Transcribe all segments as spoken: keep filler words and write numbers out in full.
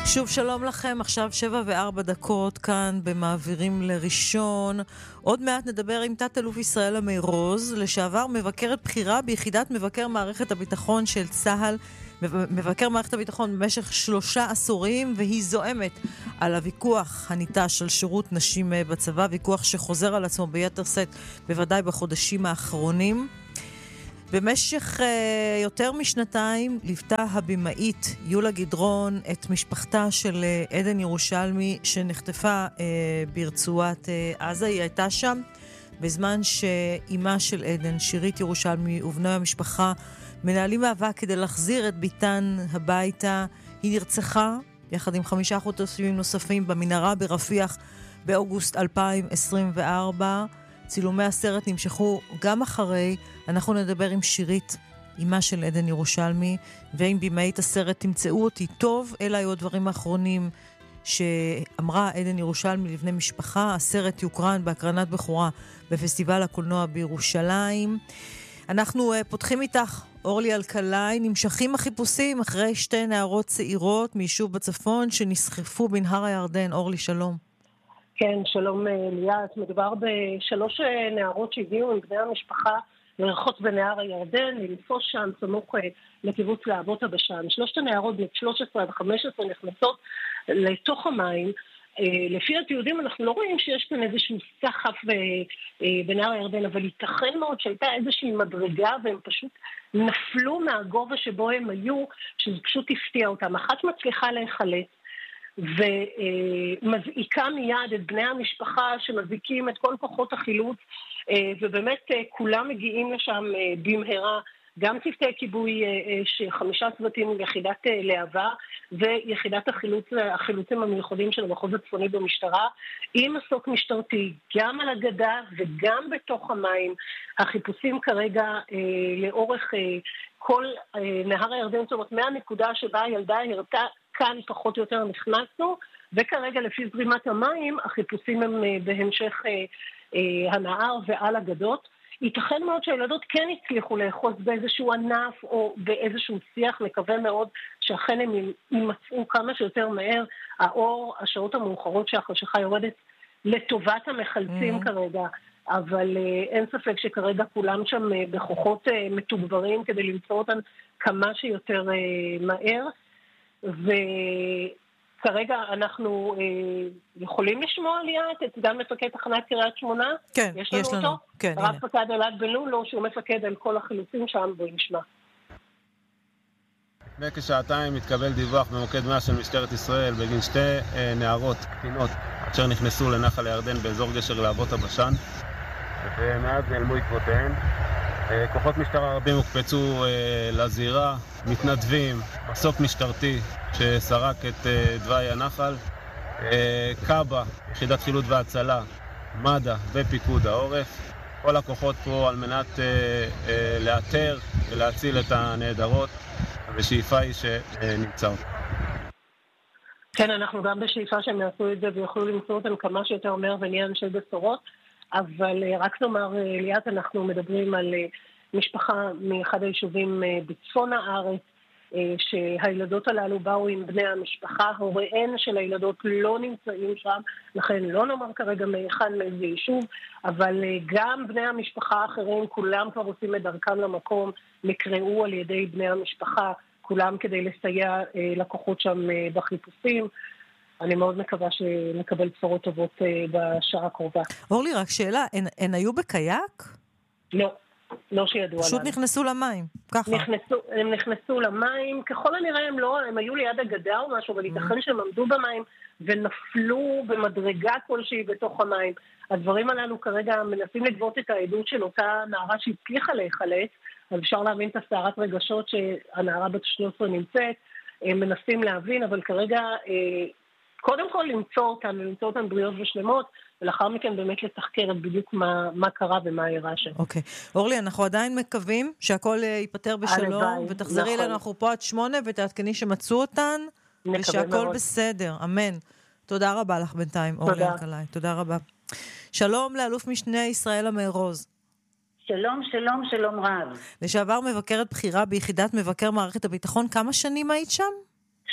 שוב שלום לכם, עכשיו שבע וארבע דקות כאן במעבירים לראשון. עוד מעט נדבר עם תת אלוף ישראל אמירוז, לשעבר מבקרת בחירה ביחידת מבקר מערכת הביטחון של צה"ל, מבקר מערכת הביטחון במשך שלושה עשורים, והיא זועמת על הוויכוח הניטש על שירות נשים בצבא, ויכוח שחוזר על עצמו ביתר שאת, בוודאי בחודשים האחרונים. במשך uh, יותר משנתיים ליוותה הבמאית יולה גדרון את משפחתה של uh, עדן ירושלמי שנחטפה uh, ברצועת uh, עזה. היא הייתה שם בזמן שאימה של עדן, שירית ירושלמי, ובני המשפחה מנהלים מאבק כדי להחזיר את ביתן הביתה. היא נרצחה יחד עם חמישה חטופים נוספים במנהרה ברפיח באוגוסט אלפיים עשרים וארבע. צילומי הסרט נמשכו גם אחרי. אנחנו נדבר עם שירית, אימה של עדן ירושלמי, ועם במאית הסרט תמצאו אותי טוב. אלה היו הדברים האחרונים שאמרה עדן ירושלמי לבני משפחה. הסרט יוקרן בהקרנת בחורה בפסטיבל הקולנוע בירושלים. אנחנו uh, פותחים איתך, אורלי אלקלעי. נמשכים החיפושים אחרי שתי נערות צעירות מיישוב בצפון שנסחפו בנהר הירדן. אורלי, שלום. כן, שלום ליאת. מדובר בשלוש נערות שהגיעו עם בני המשפחה לרחוץ בנהר הירדן, לנפוש שם סמוך לקיבוץ להבות הבשן. שלושת הנערות בנות שלוש עשרה וחמש עשרה נכנסות לתוך המים. לפי התיעודים אנחנו לא רואים שיש כאן איזשהו סחף בנהר הירדן, אבל ייתכן מאוד שהייתה איזושהי מדרגה והם פשוט נפלו מהגובה שבו הם היו, שזה פשוט הפתיע אותם. אחת מצליחה להיחלץ ומזעיקה מיד את בני המשפחה שמזעיקים את כל כוחות החילוץ, ובאמת כולם מגיעים לשם במהרה, גם צוותי כיבוי שחמישה צוותים יחידת להבה ויחידת החילוץ, החילוצים המיוחדים של המחוז הצפוני במשטרה, עם מסוק משטרתי גם על הגדה וגם בתוך המים. החיפושים כרגע לאורך כל נהר הירדן, זאת אומרת מהנקודה שבה הילדה הרתה, כאן פחות או יותר נכנסנו, וכרגע לפי זרימת המים החיפושים הם בהמשך אה, אה, הנהר ועל הגדות. ייתכן מאוד שהילדות כן הצליחו לאחוז באיזשהו ענף או באיזשהו שיח. מקווה מאוד שאכן הם יימצאו כמה שיותר מהר. האור, השעות המאוחרות שהחשיכה יורדת לטובת המחלצים mm-hmm. כרגע, אבל אה, אין ספק שכרגע כולם שם אה, בכוחות אה, מתוגברים כדי למצוא אותן כמה שיותר אה, מהר. וכרגע אנחנו אה, יכולים לשמוע ליאת את סגן מפקד תחנת קריית שמונה. כן, יש לנו, יש לנו אותו? כן, רב פקד אלעד בן לולו שהוא מפקד על כל החילוצים שם, בואי נשמע. לפני כשעתיים התקבל דיווח במוקד מאה של משטרת ישראל בגין שתי אה, נערות קטינות אשר נכנסו לנחל הירדן באזור גשר להבות הבשן, ומאז נעלמו עקבותיהן. כוחות משטרה רבים הוקפצו אה, לזירה, מתנדבים, מסוק משטרתי שסרק את אה, דווי הנחל, אה, קאבה, יחידת חילוץ והצלה, מד"א ופיקוד העורף. כל הכוחות פה על מנת אה, אה, לאתר ולהציל את הנעדרות, ושאיפה היא שנמצא אותם. כן, אנחנו גם בשאיפה שהם יעשו את זה ויוכלו למצוא אותם כמה שיותר מהר ונהיה אנשי בשורות. אבל רק נאמר ליאת, אנחנו מדברים על משפחה מאחד היישובים בצפון הארץ, שהילדות הללו באו עם בני המשפחה, הוריהן של הילדות לא נמצאים שם, לכן לא נאמר כרגע מאחד מאיזה יישוב, אבל גם בני המשפחה האחרים, כולם כבר עושים את דרכם למקום, נקראו על ידי בני המשפחה, כולם כדי לסייע לקוחות שם בחיפושים. אני מאוד מקווה שנקבל בשורות טובות בשעה הקרובה. אורלי, רק שאלה, הן, הן היו בקייק? לא, לא שידוע לנו. פשוט נכנסו למים, ככה. נכנסו, הם נכנסו למים, ככל הנראה הם לא, הם היו ליד הגדה או משהו, אבל ייתכן שהם עמדו במים ונפלו במדרגה כלשהי בתוך המים. הדברים הללו כרגע מנסים לגבות את העדות של אותה נערה שהצליחה להיחלץ, אז אפשר להבין את הסערת רגשות שהנערה בת שלוש עשרה נמצאת, הם מנסים להבין, אבל כרגע קודם כל למצוא אותן, למצוא אותן בריאות ושלמות, ולאחר מכן באמת לתחקר את בדיוק מה, מה קרה ומה אירע שם. אוקיי. אורלי, אנחנו עדיין מקווים שהכל ייפטר בשלום, ותחזרי אלינו, אנחנו פה עד שמונה, ותעדכני שמצאו אותן, ושהכל בסדר. אמן. תודה רבה לך בינתיים, אורלי אלקלעי. תודה רבה. שלום לאלוף משנה ישראל אמירוז. שלום, שלום, שלום רב. לשעבר מבקרת בחירה ביחידת מבקר מערכת הביטחון, כמה שנים היית שם?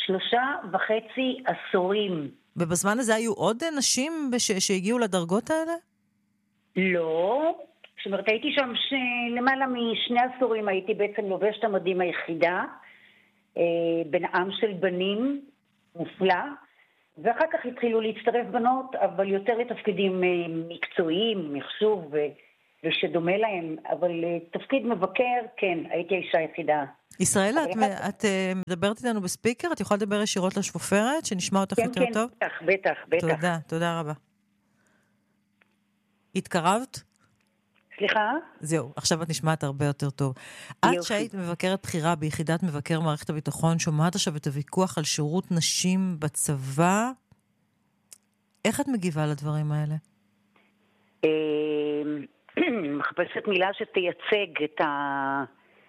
שלושה וחצי עשורים. ובזמן הזה היו עוד נשים בש... שהגיעו לדרגות האלה? לא. זאת אומרת, הייתי שם ש... למעלה משני עשורים הייתי בעצם לובשת המדים היחידה, אה, בין עם של בנים, מופלא, ואחר כך התחילו להצטרף בנות, אבל יותר לתפקידים אה, מקצועיים, מחשוב ו... ושדומה להם, אבל אה, תפקיד מבקר, כן, הייתי האישה היחידה. ישראל, את, אחד... את uh, מדברת איתנו בספיקר? את יכולה לדבר ישירות לשפופרת, שנשמע אותך כן, יותר כן, טוב? כן, בטח, בטח, בטח. תודה, תודה רבה. התקרבת? סליחה? זהו, עכשיו את נשמעת הרבה יותר טוב. יופי. את שהיית מבקרת בחירה ביחידת מבקר מערכת הביטחון, שומעת עכשיו את הוויכוח על שירות נשים בצבא, איך את מגיבה לדברים האלה? מחפשת מילה שתייצג את ה...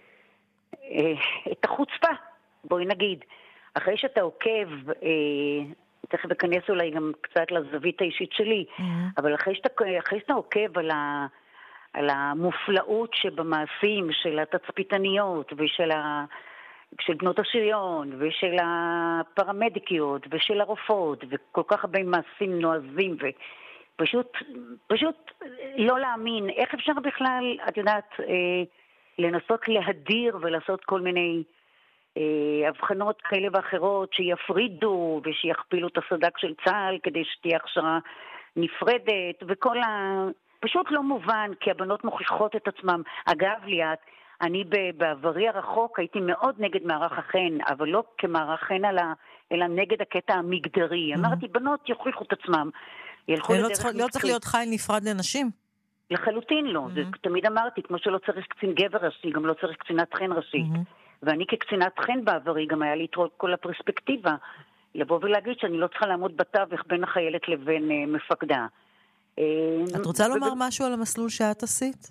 את החוצפה, בואי נגיד. אחרי שאתה עוקב, תכף אכנס אולי גם קצת לזווית האישית שלי, אבל אחרי שאתה, אחרי שאתה עוקב על ה... על המופלאות שבמעשים של התצפיתניות ושל ה... של בנות השריון ושל הפרמדיקיות ושל הרופאות וכל כך הרבה מעשים נועזים ופשוט פשוט לא להאמין איך אפשר בכלל, את יודעת, אה, לנסות להדיר ולעשות כל מיני אה, הבחנות כאלה ואחרות שיפרידו ושיכפילו את הסדק של צה"ל כדי שתהיה הכשרה נפרדת וכל ה... פשוט לא מובן, כי הבנות מוכיחות את עצמם. אגב, ליאת, אני בעברי הרחוק הייתי מאוד נגד מערך החן, אבל לא כמערך חן, אלא נגד הקטע המגדרי. אמרתי, בנות יוכיחו את עצמם. לא צריך להיות חיל נפרד לנשים? לחלוטין לא. זה תמיד אמרתי, כמו שלא צריך קצין גבר ראשי, גם לא צריך קצינת חן ראשית. ואני כקצינת חן בעברי, גם היה לי את כל הפרספקטיבה, לבוא ולהגיד שאני לא צריכה לעמוד בתווך בין החיילת לבין מפקדה. את רוצה לומר משהו על המסלול שאת עשית?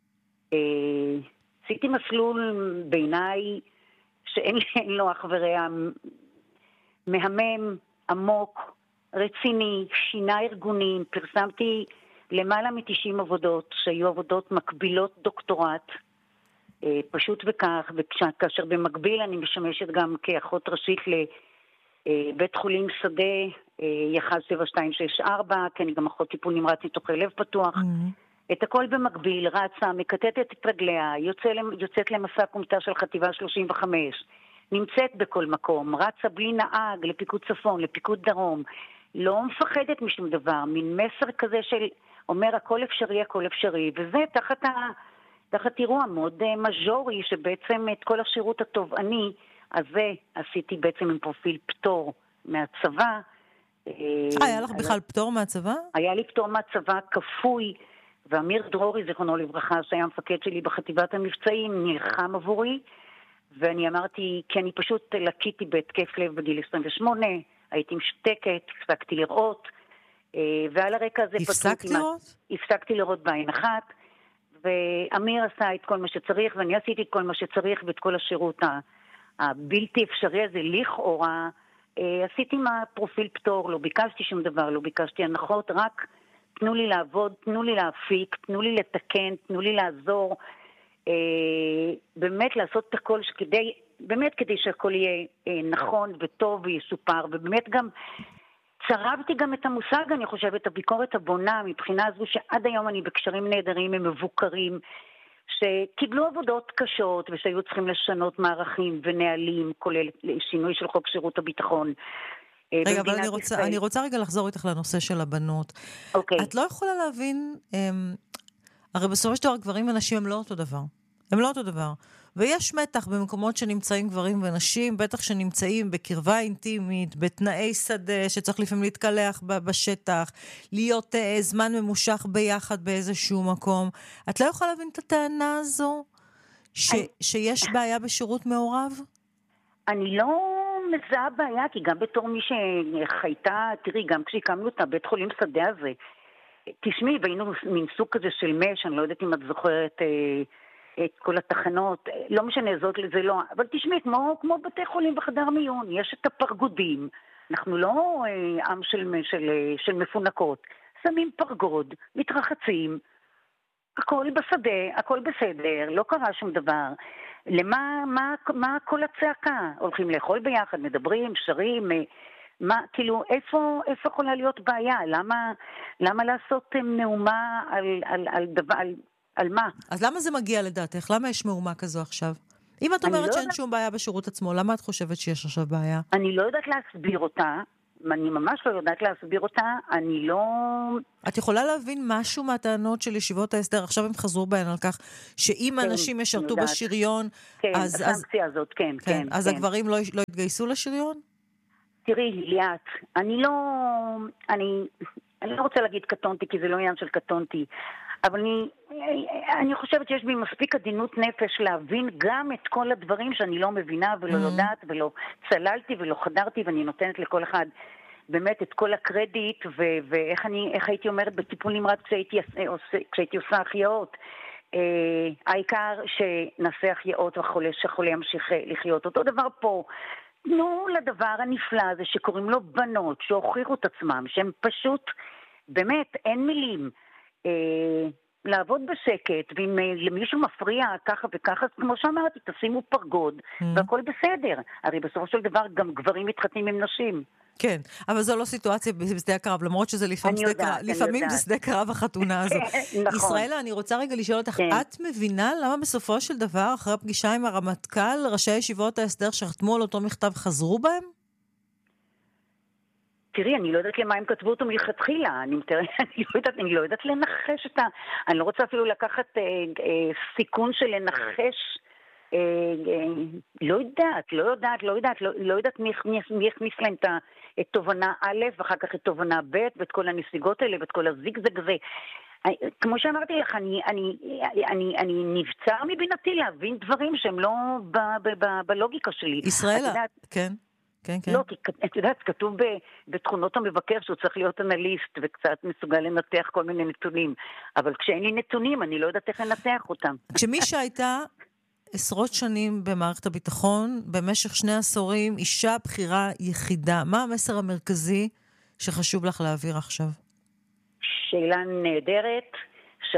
עשיתי מסלול בעיניי שאין לו אח ורע, מהמם, עמוק, רציני, שינה ארגונים, פרסמתי למעלה מ-תשעים עבודות שהיו עבודות מקבילות דוקטורט, פשוט וכך, וכאשר במקביל אני משמשת גם כאחות ראשית לבית חולים שדה, יחד שבע שתיים שש ארבע, כי אני גם אחות טיפול נמרץ ניתוחי לב פתוח. Mm-hmm. את הכל במקביל, רצה, מקטטת את רגליה, יוצא, יוצאת למסע קומטה של חטיבה שלושים וחמש, נמצאת בכל מקום, רצה בלי נהג לפיקוד צפון, לפיקוד דרום, לא מפחדת משום דבר, מין מסר כזה של אומר הכל אפשרי, הכל אפשרי, וזה תחת, ה, תחת אירוע מאוד מז'ורי, שבעצם את כל השירות הטובעני הזה עשיתי בעצם עם פרופיל פטור מהצבא. היה לך בכלל פטור מהצבא? היה לי פטור מהצבא כפוי, ואמיר דרורי, זיכרונו לברכה, שהיה מפקד שלי בחטיבת המבצעים, נלחם עבורי, ואני אמרתי, כי אני פשוט לקיתי בהתקף לב בגיל עשרים ושמונה, הייתי משתקת, הפסקתי לראות, ועל הרקע הזה... הפסקת לראות? הפסקתי לראות בעין אחת, ואמיר עשה את כל מה שצריך, ואני עשיתי את כל מה שצריך, ואת כל השירות הבלתי אפשרי הזה, לכאורה, עשיתי מה פרופיל פטור, לא ביקשתי שום דבר, לא ביקשתי הנחות, רק תנו לי לעבוד, תנו לי להפיק, תנו לי לתקן, תנו לי לעזור, אה, באמת לעשות את הכל שכדי, באמת כדי שהכל יהיה אה, נכון וטוב ויסופר, ובאמת גם צרבתי גם את המושג, אני חושבת, הביקורת הבונה, מבחינה זו שעד היום אני בקשרים נהדרים, הם מבוקרים, שקיבלו עבודות קשות ושהיו צריכים לשנות מערכים ונהלים, כולל שינוי של חוק שירות הביטחון. רגע, אבל אני רוצה, אני רוצה רגע לחזור איתך לנושא של הבנות. אוקיי. את לא יכולה להבין, הם, הרי בסופו של דבר גברים ונשים הם לא אותו דבר. הם לא אותו דבר. ויש מתח במקומות שנמצאים גברים ונשים, בטח שנמצאים בקרבה אינטימית, בתנאי שדה, שצריך לפעמים להתקלח בשטח, להיות uh, זמן ממושך ביחד באיזשהו מקום. את לא יכולה להבין את הטענה הזו, ש, אני... שיש בעיה בשירות מעורב? אני לא מזהה בעיה, כי גם בתור מי שחייתה, תראי, גם כשהקמנו את הבית חולים שדה הזה, תשמעי, והיינו מין סוג כזה של מש, אני לא יודעת אם את זוכרת... אה, את כל התחנות, לא משנה, זאת לזה לא, אבל תשמעי, כמו, כמו בתי חולים בחדר מיון, יש את הפרגודים, אנחנו לא אה, עם של, של, של מפונקות, שמים פרגוד, מתרחצים, הכל בשדה, הכל בסדר, לא קרה שום דבר, למה מה, מה כל הצעקה? הולכים לאכול ביחד, מדברים, שרים, מה, כאילו, איפה, איפה יכולה להיות בעיה? למה, למה לעשות נאומה על, על, על דבר, על, על מה? אז למה זה מגיע לדעתך? למה יש מאומה כזו עכשיו? אם את אומרת לא שאין יודע... שום בעיה בשירות עצמו, למה את חושבת שיש עכשיו בעיה? אני לא יודעת להסביר אותה, אני ממש לא יודעת להסביר אותה, אני לא... את יכולה להבין משהו מהטענות של ישיבות ההסדר, עכשיו הם חזרו בהן על כך, שאם כן, אנשים ישרתו בשריון, כן, אז... הסנקציה הזאת, כן, כן. כן, אז כן. הגברים לא, לא יתגייסו לשריון? תראי, ליאת, אני לא... אני, אני לא רוצה להגיד קטונתי, כי זה לא עניין של קטונתי, אבל אני, אני חושבת שיש בי מספיק עדינות נפש להבין גם את כל הדברים שאני לא מבינה ולא יודעת ולא צללתי ולא חדרתי, ואני נותנת לכל אחד באמת את כל הקרדיט, ו- ואיך אני, איך הייתי אומרת בטיפול נמרץ כשהייתי, כשהייתי עושה החייאות. אה, העיקר שנעשה החייאות והחולה, שהחולה ימשיך לחיות. אותו דבר פה. תנו לדבר הנפלא הזה שקוראים לו בנות, שהוכיחו את עצמם, שהם פשוט, באמת, אין מילים. אה, לעבוד בשקט, ואם למישהו מפריע ככה וככה, כמו שאמרתי, תשימו פרגוד, mm. והכל בסדר. הרי בסופו של דבר גם גברים מתחתנים עם נשים. כן, אבל זו לא סיטואציה בשדה הקרב, למרות שזה לפעמים, יודעת, קרב, לפעמים זה שדה קרב החתונה הזו. נכון. ישראלה, אני רוצה רגע לשאול אותך, כן. את מבינה למה בסופו של דבר, אחרי הפגישה עם הרמטכ"ל, ראשי ישיבות ההסדר שחתמו על אותו מכתב חזרו בהם? תראי, אני לא יודעת למה הם כתבו אותו מלכתחילה, אני, אני, לא יודעת, אני לא יודעת לנחש את ה... אני לא רוצה אפילו לקחת אה, אה, סיכון של לנחש, אה, אה, לא יודעת, לא יודעת, לא יודעת, לא, לא יודעת מי, מי, מי הכניס להם את, את תובנה א', ואחר כך את תובנה ב', ואת כל הנסיגות האלה, ואת כל הזיגזג הזה. כמו שאמרתי לך, אני, אני, אני, אני נבצר מבינתי להבין דברים שהם לא ב, ב, ב, בלוגיקה שלי. ישראלה, כן. כן, כן. לא, כי את יודעת, כתוב בתכונות המבקר שהוא צריך להיות אנליסט וקצת מסוגל לנתח כל מיני נתונים. אבל כשאין לי נתונים, אני לא יודעת איך לנתח אותם. כשמי שהייתה עשרות שנים במערכת הביטחון, במשך שני עשורים, אישה בחירה יחידה, מה המסר המרכזי שחשוב לך להעביר עכשיו? שאלה נהדרת, ש...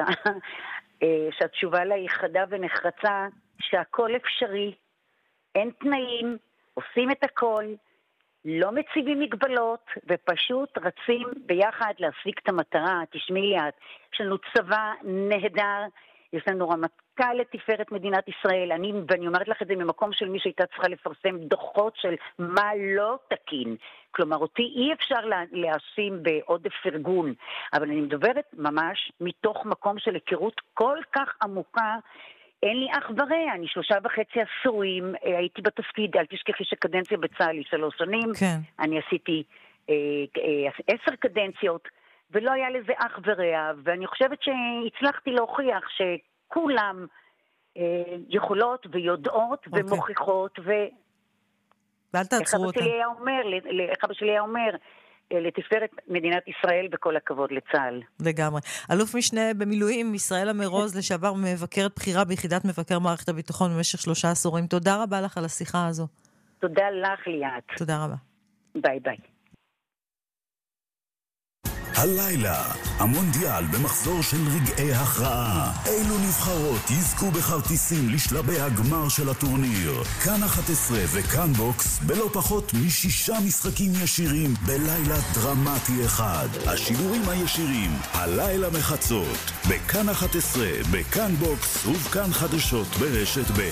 שהתשובה לה היא חדה ונחרצה, שהכל אפשרי, אין תנאים, עושים את הכל, לא מציבים מגבלות, ופשוט רצים ביחד להשיג את המטרה. תשמעי ליאת, יש לנו צבא נהדר, יש לנו רמטכ"ל לתפארת מדינת ישראל, אני, ואני אומרת לך את זה ממקום של מי שהייתה צריכה לפרסם דוחות של מה לא תקין. כלומר, אותי אי אפשר להאשים בעודף ארגון, אבל אני מדברת ממש מתוך מקום של היכרות כל כך עמוקה, אין לי אח ורע, אני שלושה וחצי עשורים, הייתי בתפקיד, אל תשכחי שקדנציה בצה"ל היא שלוש שנים, כן. אני עשיתי אה, אה, עשר קדנציות, ולא היה לזה אח ורע, ואני חושבת שהצלחתי להוכיח שכולם אה, יכולות ויודעות okay. ומוכיחות, ו... ואל תעצרו אותה. איך אבא שלי היה אומר, לתפארת מדינת ישראל בכל הכבוד לצה"ל. לגמרי. אלוף משנה במילואים, ישראלה מרוז, לשעבר מבקרת בחירה ביחידת מבקר מערכת הביטחון במשך שלושה עשורים. תודה רבה לך על השיחה הזו. תודה לך ליאת. תודה רבה. ביי ביי. הלילה, המונדיאל במחזור של רגעי הכרעה. אילו נבחרות יזכו בכרטיסים לשלבי הגמר של הטורניר. כאן אחת עשרה וכאן בוקס בלא פחות משישה משחקים ישירים בלילה דרמטי אחד. השידורים הישירים, הלילה מחצות. בכאן אחת עשרה, בכאן בוקס ובכאן חדשות ברשת ב'.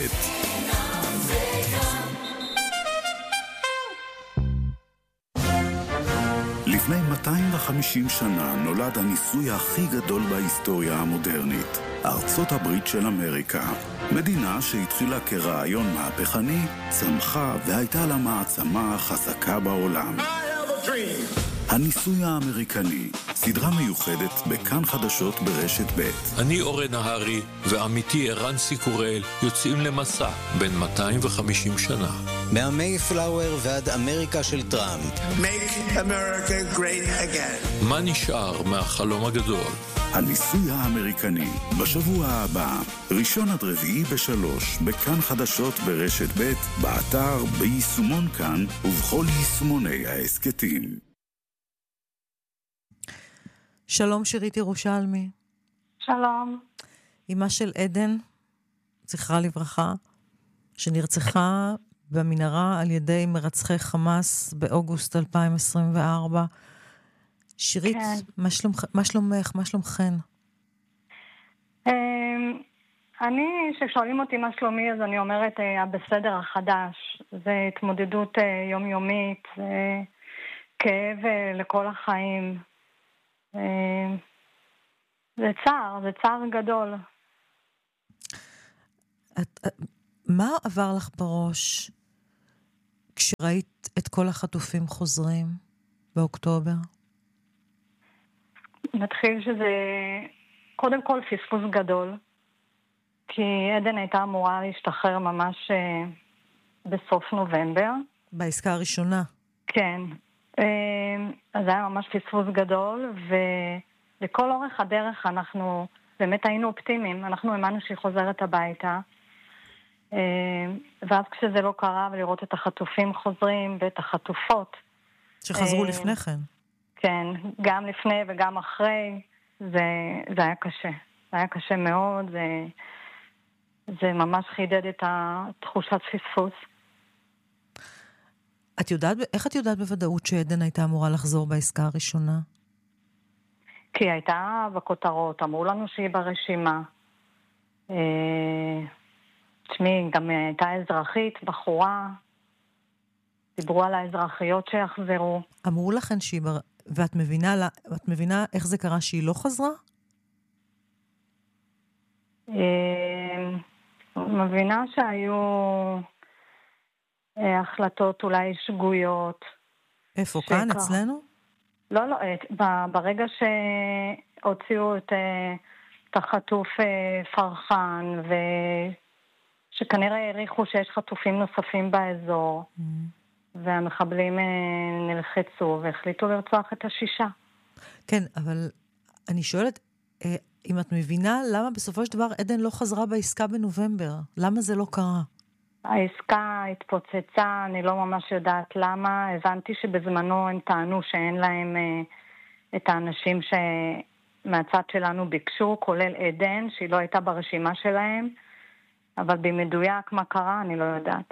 לפני מאתיים וחמישים שנה נולד הניסוי הכי גדול בהיסטוריה המודרנית, ארצות הברית של אמריקה. מדינה שהתחילה כרעיון מהפכני, צמחה והייתה לה מעצמה חזקה בעולם. הניסוי האמריקני, סדרה מיוחדת בכאן חדשות ברשת ב'. אני אורן נהרי ועמיתי ערן סיקורל יוצאים למסע בין מאתיים וחמישים שנה. מהמייפלאואר ועד אמריקה של טראמפ. Make America great again. מה נשאר מהחלום הגדול? הניסוי האמריקני, בשבוע הבא, ראשון עד רביעי בשלוש, בכאן חדשות ברשת ב', באתר, ביישומון כאן ובכל יישומוני העסקתים. שלום שירית ירושלמי. שלום. אמא של עדן, זכרה לברכה. שנרצחה במנהרה על ידי מרצחי חמאס באוגוסט אלפיים עשרים וארבע. שירית, כן. מה שלומך, מה שלומך, מה שלומכן? אני, כששואלים אותי מה שלומי, אז אני אומרת, הבסדר החדש. זה התמודדות יומיומית, זה כאב לכל החיים. זה צער, זה צער גדול. את, מה עבר לך בראש כשראית את כל החטופים חוזרים באוקטובר? נתחיל שזה קודם כל פספוס גדול, כי עדן הייתה אמורה להשתחרר ממש uh, בסוף נובמבר. בעסקה הראשונה. כן. Uh, אז זה היה ממש פספוס גדול, ולכל אורך הדרך אנחנו באמת היינו אופטימיים. אנחנו האמנו שהיא חוזרת הביתה. Uh, ואז כשזה לא קרה, ולראות את החטופים חוזרים ואת החטופות. שחזרו uh, לפני כן. כן, גם לפני וגם אחרי, זה, זה היה קשה. זה היה קשה מאוד, זה, זה ממש חידד את התחושת פספוס. את יודעת, איך את יודעת בוודאות שעדן הייתה אמורה לחזור בעסקה הראשונה? כי היא הייתה בכותרות, אמרו לנו שהיא ברשימה. תשמעי, גם הייתה אזרחית, בחורה, דיברו על האזרחיות שיחזרו. אמרו לכן שהיא בר... ואת מבינה, ואת מבינה איך זה קרה שהיא לא חזרה? מבינה שהיו החלטות אולי שגויות. איפה? כאן? אצלנו? לא, לא. ברגע שהוציאו את החטוף פרחן, ושכנראה העריכו שיש חטופים נוספים באזור, והמחבלים נלחצו והחליטו לרצוח את השישה. כן, אבל אני שואלת, אם את מבינה למה בסופו של דבר עדן לא חזרה בעסקה בנובמבר? למה זה לא קרה? העסקה התפוצצה, אני לא ממש יודעת למה. הבנתי שבזמנו הם טענו שאין להם את האנשים שמהצד שלנו ביקשו, כולל עדן, שהיא לא הייתה ברשימה שלהם. אבל במדויק מה קרה, אני לא יודעת.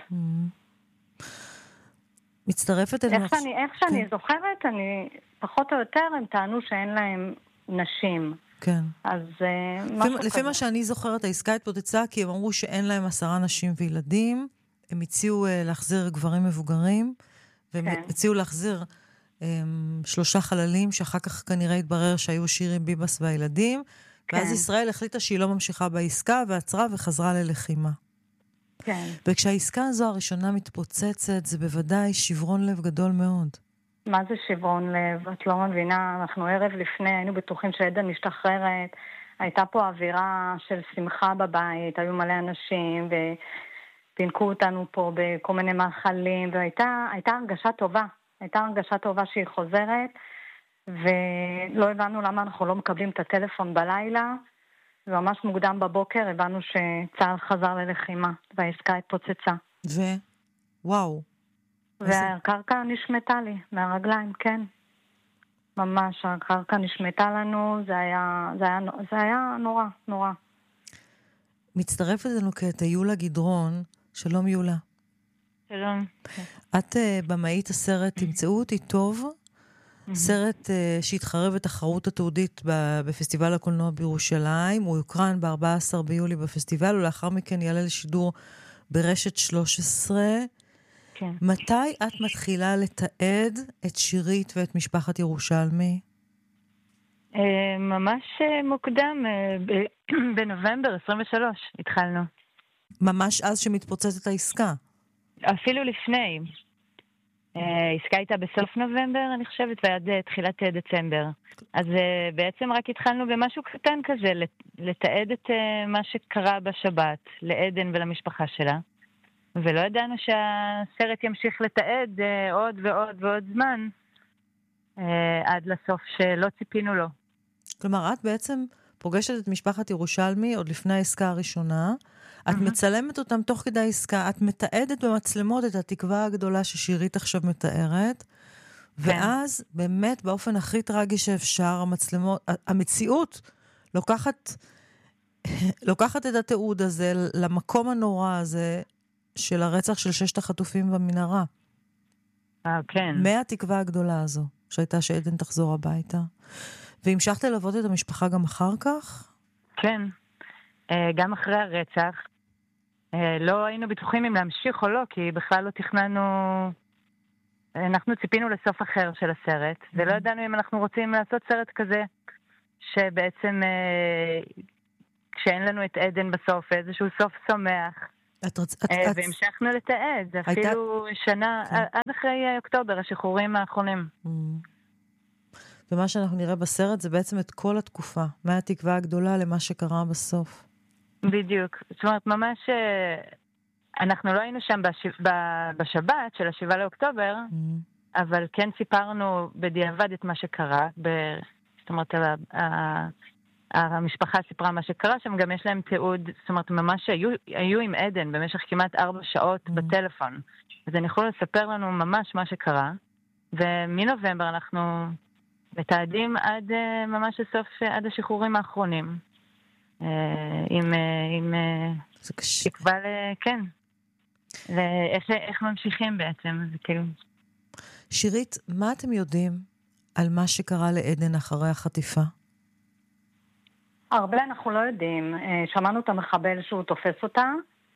מצטרפת אל... איך שאני, איך שאני זוכרת, אני פחות או יותר הם טענו שאין להם נשים. כן. אז לפי, לפי מה שאני זוכרת, העסקה התפוצצה כי הם אמרו שאין להם עשרה נשים וילדים, הם הציעו להחזיר גברים מבוגרים, והם כן. הציעו להחזיר um, שלושה חללים, שאחר כך כנראה התברר שהיו שירי ביבס והילדים, כן. ואז ישראל החליטה שהיא לא ממשיכה בעסקה, ועצרה וחזרה ללחימה. כן. וכשהעסקה הזו הראשונה מתפוצצת, זה בוודאי שברון לב גדול מאוד. מה זה שברון לב? את לא מבינה, אנחנו ערב לפני, היינו בטוחים שעדן משתחררת, הייתה פה אווירה של שמחה בבית, היו מלא אנשים, ופינקו אותנו פה בכל מיני מאכלים, והייתה הייתה הרגשה טובה, הייתה הרגשה טובה שהיא חוזרת, ולא הבנו למה אנחנו לא מקבלים את הטלפון בלילה, וממש מוקדם בבוקר הבנו שצה"ל חזר ללחימה, והעסקה התפוצצה. ו? וואו. והקרקע נשמטה לי מהרגליים, כן. ממש, הקרקע נשמטה לנו, זה היה, זה היה, זה היה נורא, נורא. מצטרפת לנו כעת יולה גדרון. שלום יולה. שלום. את uh, במאית הסרט תמצאו אותי טוב, סרט uh, שהתחרה בתחרות התעודית בפסטיבל הקולנוע בירושלים, הוא יוקרן ב-ארבעה עשר ביולי בפסטיבל, ולאחר מכן יעלה לשידור ברשת שלוש עשרה. כן. מתי את מתחילה לתעד את שירית ואת משפחת ירושלמי? ממש מוקדם, בנובמבר עשרים ושלוש התחלנו. ממש אז שמתפוצצת העסקה? אפילו לפני. העסקה הייתה בסוף נובמבר, אני חושבת, ועד תחילת דצמבר. אז בעצם רק התחלנו במשהו קטן כזה, לתעד את מה שקרה בשבת, לעדן ולמשפחה שלה. ולא ידענו שהסרט ימשיך לתעד עוד ועוד ועוד זמן, עד לסוף שלא ציפינו לו. כלומר, את בעצם פוגשת את משפחת ירושלמי עוד לפני העסקה הראשונה, את מצלמת אותם תוך כדי העסקה, את מתעדת במצלמות את התקווה הגדולה ששירית עכשיו מתארת, ואז באמת באופן הכי טרגי שאפשר, המצלמות, המציאות לוקחת, לוקחת את התיעוד הזה למקום הנורא הזה, של הרצח של ששת החטופים במנהרה. אה, כן. מהתקווה הגדולה הזו, שהייתה שעדן תחזור הביתה. והמשכת ללוות את המשפחה גם אחר כך? כן. גם אחרי הרצח. לא היינו בטוחים אם להמשיך או לא, כי בכלל לא תכננו... אנחנו ציפינו לסוף אחר של הסרט, ולא ידענו אם אנחנו רוצים לעשות סרט כזה, שבעצם כשאין לנו את עדן בסוף, איזשהו סוף שמח. את רצ... את, את... והמשכנו לתעד, אפילו הייתה... שנה, כן. עד אחרי אוקטובר, השחרורים האחרונים. Mm. ומה שאנחנו נראה בסרט זה בעצם את כל התקופה, מהתקווה הגדולה למה שקרה בסוף. בדיוק. זאת אומרת, ממש, אנחנו לא היינו שם בשב... בשבת של השבעה לאוקטובר, mm. אבל כן סיפרנו בדיעבד את מה שקרה. ב... זאת אומרת, ה... המשפחה סיפרה מה שקרה שם, גם יש להם תיעוד, זאת אומרת, ממש היו, היו עם עדן במשך כמעט ארבע שעות mm. בטלפון. אז הם יכולו לספר לנו ממש מה שקרה, ומנובמבר אנחנו מתעדים עד ממש הסוף, עד השחרורים האחרונים. עם, עם תקווה ל... כן. ואיך, איך ממשיכים בעצם, זה כאילו... שירית, מה אתם יודעים על מה שקרה לעדן אחרי החטיפה? הרבה אנחנו לא יודעים. שמענו את המחבל שהוא תופס אותה,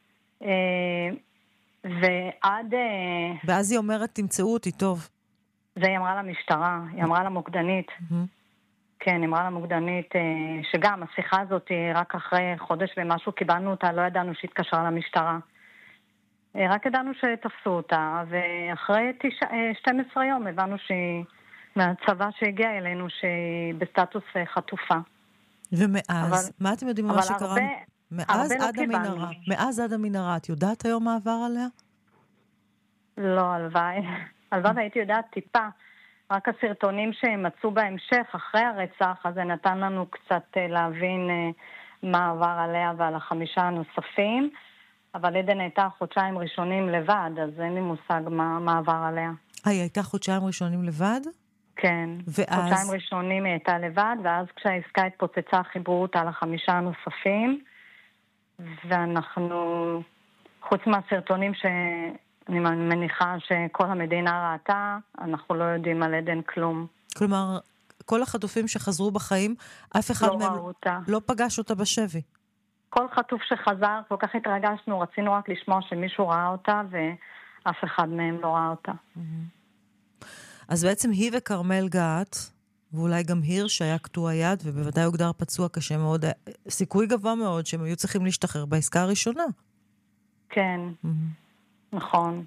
ועד... ואז היא אומרת, תמצאו אותי טוב. זה היא אמרה למשטרה, היא אמרה למוקדנית. כן, היא אמרה למוקדנית, שגם השיחה הזאת, רק אחרי חודש ומשהו קיבלנו אותה, לא ידענו שהתקשרה למשטרה. רק ידענו שתפסו אותה, ואחרי שתים עשרה יום הבנו שהיא, מהצבא שהגיע אלינו, שהיא בסטטוס חטופה. ומאז, מה אתם יודעים מה שקרה? מאז עד המנהרה. מאז עד המנהרה, את יודעת היום מה עבר עליה? לא, הלוואי. הלוואי הייתי יודעת טיפה. רק הסרטונים שהם מצאו בהמשך, אחרי הרצח, אז זה נתן לנו קצת להבין מה עבר עליה ועל החמישה הנוספים. אבל עדן הייתה חודשיים ראשונים לבד, אז אין לי מושג מה, מה עבר עליה. היא הייתה חודשיים ראשונים לבד? כן. ואז... חודשיים ראשונים היא הייתה לבד, ואז כשהעסקה התפוצצה חיברו אותה לחמישה הנוספים, ואנחנו, חוץ מהסרטונים שאני מניחה שכל המדינה ראתה, אנחנו לא יודעים על עדן כלום. כלומר, כל החטופים שחזרו בחיים, אף אחד לא מהם אותה. לא פגש אותה בשבי. כל חטוף שחזר, כל כך התרגשנו, רצינו רק לשמוע שמישהו ראה אותה, ואף אחד מהם לא ראה אותה. אז בעצם היא וקרמל גת, ואולי גם היר שהיה קטוע יד, ובוודאי הוגדר פצוע קשה מאוד, סיכוי גבוה מאוד שהם היו צריכים להשתחרר בעסקה הראשונה. כן, נכון.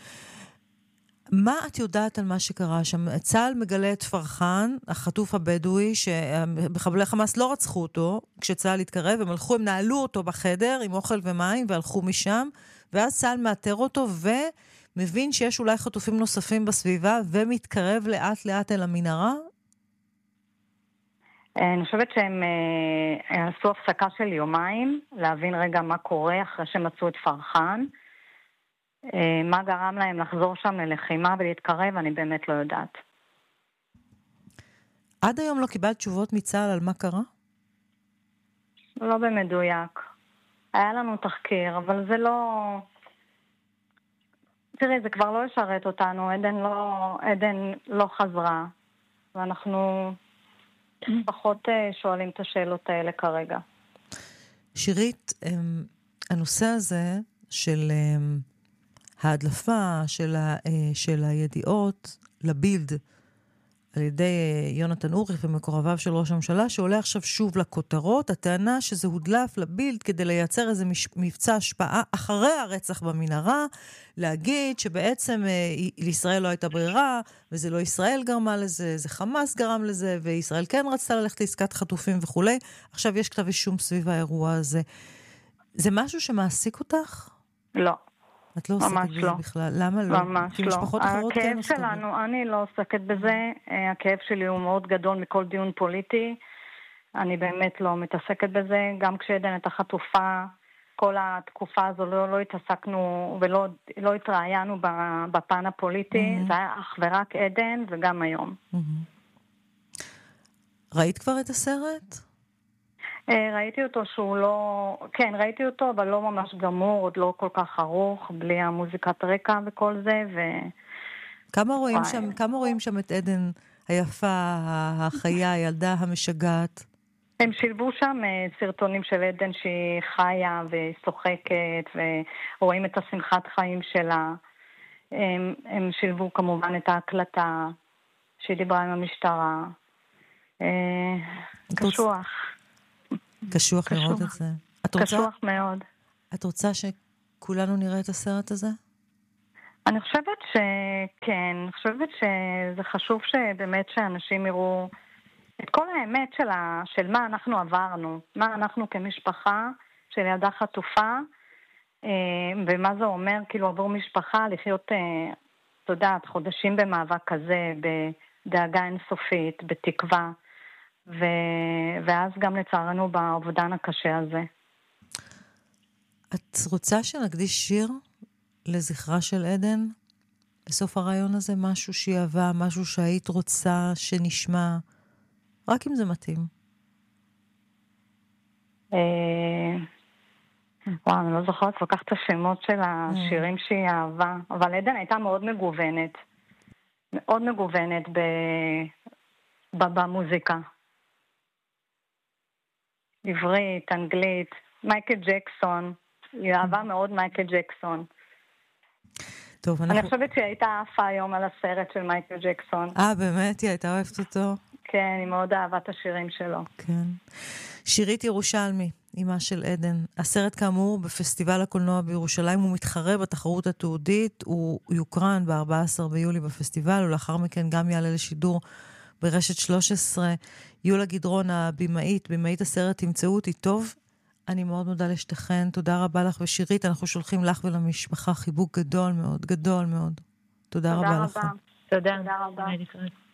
מה את יודעת על מה שקרה שם? צה"ל מגלה את פרחן, החטוף הבדואי, שבחבלי חמאס לא רצחו אותו, כשצה"ל התקרב, הם הלכו, הם נעלו אותו בחדר עם אוכל ומים, והלכו משם, ואז צה"ל מאתר אותו, ומבין שיש אולי חטופים נוספים בסביבה, ומתקרב לאט לאט אל המנהרה? אני חושבת שהם עשו הפסקה של יומיים, להבין רגע מה קורה אחרי שמצאו את פרחן, מה גרם להם לחזור שם ללחימה ולהתקרב, אני באמת לא יודעת. עד היום לא קיבלת תשובות מצה"ל על מה קרה? לא במדויק. היה לנו תחקיר, אבל זה לא... תראי, זה כבר לא ישרת אותנו, עדן לא, עדן לא חזרה, ואנחנו פחות שואלים את השאלות האלה כרגע. שירית, הנושא הזה של... ההדלפה של, ה, של הידיעות לבילד על ידי יונתן אוריך ומקורביו של ראש הממשלה, שעולה עכשיו שוב לכותרות, הטענה שזה הודלף לבילד כדי לייצר איזה מבצע השפעה אחרי הרצח במנהרה, להגיד שבעצם לישראל לא הייתה ברירה, וזה לא ישראל גרמה לזה, זה חמאס גרם לזה, וישראל כן רצתה ללכת לעסקת חטופים וכו'. עכשיו יש כתב אישום סביב האירוע הזה. זה משהו שמעסיק אותך? לא. את לא עוסקת בזה לא. בכלל. למה לא? ממש לא. הכאב שלנו, אני לא עוסקת בזה. הכאב שלי הוא מאוד גדול מכל דיון פוליטי. אני באמת לא מתעסקת בזה. גם כשעדן הייתה חטופה, כל התקופה הזו לא, לא התעסקנו ולא לא התראיינו בפן הפוליטי. Mm-hmm. זה היה אך ורק עדן וגם היום. Mm-hmm. ראית כבר את הסרט? ראיתי אותו שהוא לא... כן, ראיתי אותו, אבל לא ממש גמור, עוד לא כל כך ארוך, בלי המוזיקת רקע וכל זה, ו... כמה רואים שם, כמה רואים שם את עדן היפה, החיה, הילדה המשגעת? הם שילבו שם סרטונים של עדן שהיא חיה ושוחקת, ורואים את השמחת חיים שלה. הם, הם שילבו כמובן את ההקלטה שהיא דיברה עם המשטרה. קשוח. קשוח לראות את זה. קשוח מאוד. את רוצה שכולנו נראה את הסרט הזה? אני חושבת שכן, אני חושבת שזה חשוב שבאמת שאנשים יראו את כל האמת של, ה, של מה אנחנו עברנו, מה אנחנו כמשפחה של ילדה חטופה, ומה זה אומר כאילו עבור משפחה לחיות, אתה יודעת, חודשים במאבק כזה, בדאגה אינסופית, בתקווה, ו, ואז גם לצערנו באובדן הקשה הזה. את רוצה שנקדיש שיר לזכרה של עדן? בסוף הרעיון הזה משהו שהיא אהבה, משהו שהיית רוצה שנשמע, רק אם זה מתאים. וואו, אני לא זוכרת כל כך את השמות של השירים שהיא אהבה, אבל עדן הייתה מאוד מגוונת, מאוד מגוונת במוזיקה. עברית, אנגלית, מייקל ג'קסון, היא אהבה מאוד מייקל ג'קסון. טוב, אנחנו... אני חושבת שהיא הייתה עפה היום על הסרט של מייקל ג'קסון. אה, באמת? היא הייתה אוהבת אותו? כן, היא מאוד אהבה את השירים שלו. כן. שירית ירושלמי, אמא של עדן. הסרט כאמור בפסטיבל הקולנוע בירושלים, הוא מתחרה בתחרות התעודית, הוא יוקרן ב-ארבעה עשר ביולי בפסטיבל, ולאחר מכן גם יעלה לשידור ברשת שלוש עשרה. יולה גדרון, הבימאית, בימאית הסרט, תמצאו אותי טוב. אני מאוד מודה לשתכן, תודה רבה לך. ושירית, אנחנו שולחים לך ולמשפחה חיבוק גדול מאוד, גדול מאוד. תודה, תודה רבה לך. תודה רבה. תודה רבה.